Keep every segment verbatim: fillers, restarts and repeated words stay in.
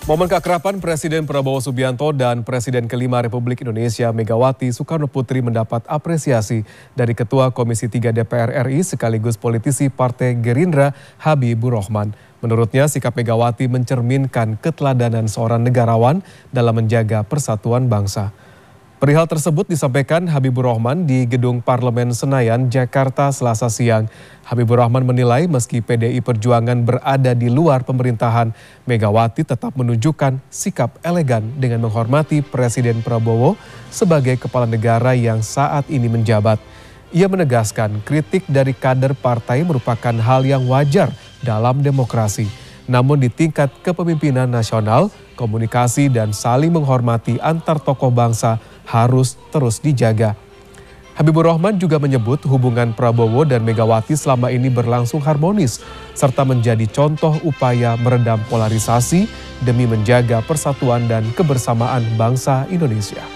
Momen keakraban Presiden Prabowo Subianto dan Presiden kelima Republik Indonesia Megawati Soekarno Putri mendapat apresiasi dari Ketua Komisi tiga D P R R I sekaligus politisi Partai Gerindra Habibur Rahman. Menurutnya sikap Megawati mencerminkan keteladanan seorang negarawan dalam menjaga persatuan bangsa. Perihal tersebut disampaikan Habibur Rahman di Gedung Parlemen Senayan, Jakarta Selasa siang. Habibur Rahman menilai meski P D I Perjuangan berada di luar pemerintahan, Megawati tetap menunjukkan sikap elegan dengan menghormati Presiden Prabowo sebagai kepala negara yang saat ini menjabat. Ia menegaskan kritik dari kader partai merupakan hal yang wajar dalam demokrasi. Namun di tingkat kepemimpinan nasional, komunikasi dan saling menghormati antar tokoh bangsa harus terus dijaga. Habibur Rahman juga menyebut hubungan Prabowo dan Megawati selama ini berlangsung harmonis, serta menjadi contoh upaya meredam polarisasi demi menjaga persatuan dan kebersamaan bangsa Indonesia.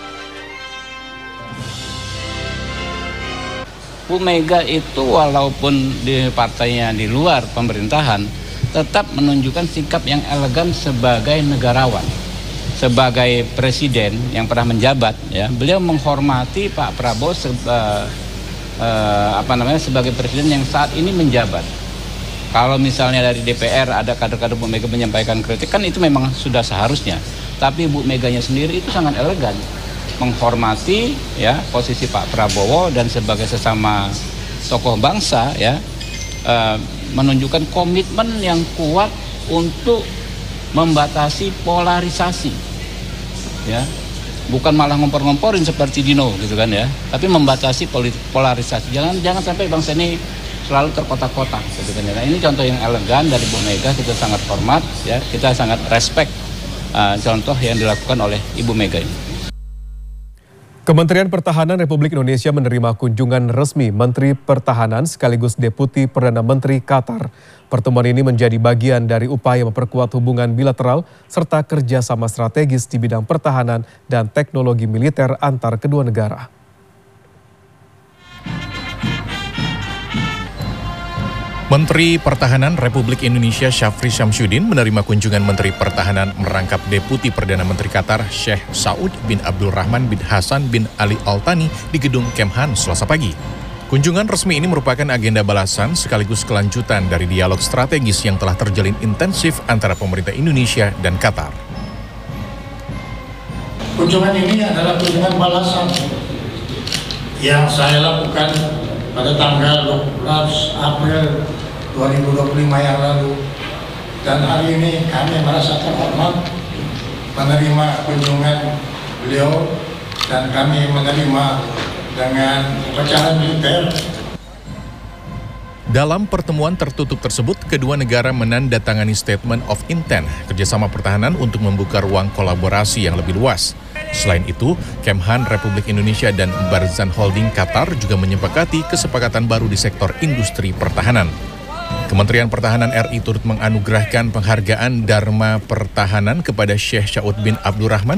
Bu Mega itu walaupun di partainya di luar pemerintahan, tetap menunjukkan sikap yang elegan sebagai negarawan. Sebagai presiden yang pernah menjabat, ya, beliau menghormati Pak Prabowo seba, eh, apa namanya sebagai presiden yang saat ini menjabat. Kalau misalnya dari D P R ada kader-kader Bu Mega menyampaikan kritik, kan itu memang sudah seharusnya. Tapi Bu Meganya sendiri itu sangat elegan, menghormati ya posisi Pak Prabowo dan sebagai sesama tokoh bangsa, ya, eh, menunjukkan komitmen yang kuat untuk membatasi polarisasi. Ya, bukan malah ngompor-ngomporin seperti Dino gitu kan ya, tapi membatasi polarisasi. Jangan jangan sampai bangsa ini selalu terkotak-kotak gitu kan ya. Nah, ini contoh yang elegan dari Bu Mega, kita sangat hormat ya, kita sangat respect uh, contoh yang dilakukan oleh Ibu Mega ini. Kementerian Pertahanan Republik Indonesia menerima kunjungan resmi Menteri Pertahanan sekaligus Deputi Perdana Menteri Qatar. Pertemuan ini menjadi bagian dari upaya memperkuat hubungan bilateral serta kerjasama strategis di bidang pertahanan dan teknologi militer antar kedua negara. Menteri Pertahanan Republik Indonesia Syafri Syamsuddin menerima kunjungan Menteri Pertahanan merangkap Deputi Perdana Menteri Qatar Sheikh Saud bin Abdul Rahman bin Hasan bin Ali Al Thani di Gedung Kemhan Selasa pagi. Kunjungan resmi ini merupakan agenda balasan sekaligus kelanjutan dari dialog strategis yang telah terjalin intensif antara pemerintah Indonesia dan Qatar. Kunjungan ini adalah kunjungan balasan yang saya lakukan pada tanggal dua belas April dua ribu dua puluh lima yang lalu, dan hari ini kami merasa terhormat menerima kunjungan beliau dan kami menerima dengan upacara militer. Dalam pertemuan tertutup tersebut, kedua negara menandatangani Statement of Intent kerjasama pertahanan untuk membuka ruang kolaborasi yang lebih luas. Selain itu, Kemhan Republik Indonesia dan Barzan Holding Qatar juga menyepakati kesepakatan baru di sektor industri pertahanan. Kementerian Pertahanan R I turut menganugerahkan penghargaan Dharma Pertahanan kepada Sheikh Saud bin Abdul Rahman